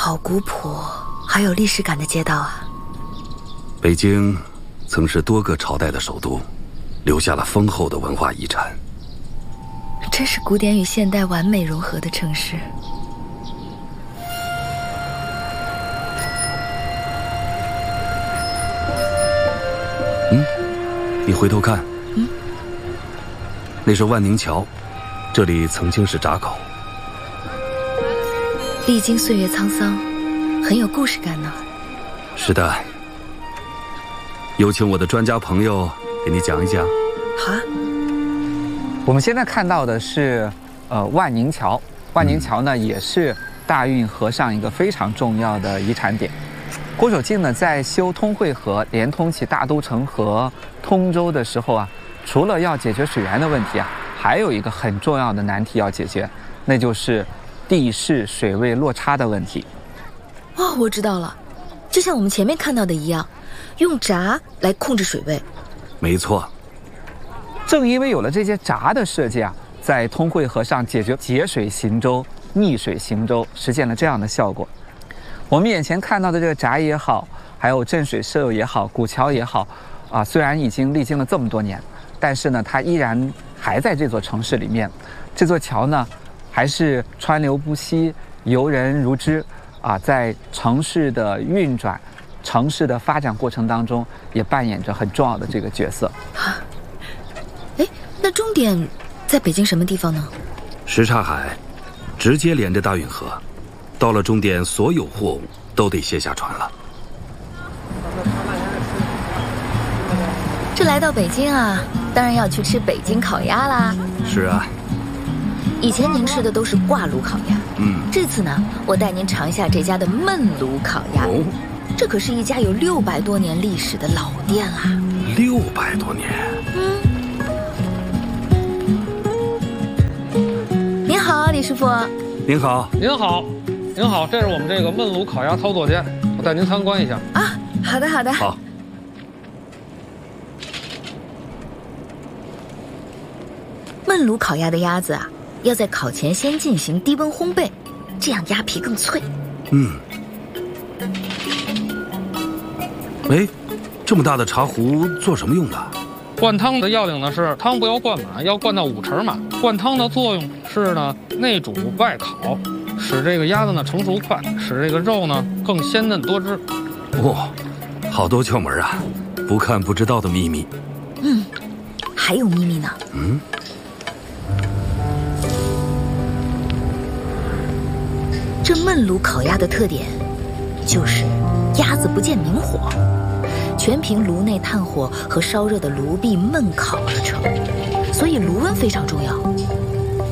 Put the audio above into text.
好古朴，好有历史感的街道啊！ 北京曾是多个朝代的首都，留下了丰厚的文化遗产。 真是古典与现代完美融合的城市。 你回头看，那是万宁桥，这里曾经是闸口。 历经岁月沧桑，很有故事感呢。 是的，有请我的专家朋友给你讲一讲。 好啊。 我们现在看到的是万宁桥，万宁桥呢也是大运河上一个非常重要的遗产点。郭守敬呢在修通惠河连通起大都城和通州的时候啊，除了要解决水源的问题啊，还有一个很重要的难题要解决，那就是地势水位落差的问题。 哦，我知道了，就像我们前面看到的一样，用闸来控制水位。 没错。 正因为有了这些闸的设计啊，在通惠河上解决节水行舟、逆水行舟，实现了这样的效果。我们眼前看到的这个闸也好，还有镇水社也好，古桥也好，虽然已经历经了这么多年，但是呢，它依然还在这座城市里面。这座桥呢，还是川流不息、游人如织在城市的运转、城市的发展过程当中，也扮演着很重要的这个角色。 那终点在北京什么地方呢？ 什刹海，直接连着大运河。到了终点，所有货物都得卸下船了。 这来到北京啊，当然要去吃北京烤鸭啦。 是啊。 以前您吃的都是挂炉烤鸭，这次呢，我带您尝一下这家的焖炉烤鸭。这可是一家有600多年历史的老店啦。 600多年。 您好，李师傅。 您好。 您好。您好，这是我们这个焖炉烤鸭操作间，我带您参观一下。 好的好的。 好。 焖炉烤鸭的鸭子啊，要在烤前先进行低温烘焙，这样鸭皮更脆。 这么大的茶壶做什么用的？ 灌汤的要领呢是汤不要灌满，要灌到5成满。灌汤的作用是呢内煮外烤，使这个鸭子呢成熟快，使这个肉呢更鲜嫩多汁。 好多窍门啊，不看不知道的秘密。 还有秘密呢。这焖炉烤鸭的特点就是鸭子不见明火，全凭炉内炭火和烧热的炉壁焖烤而成，所以炉温非常重要。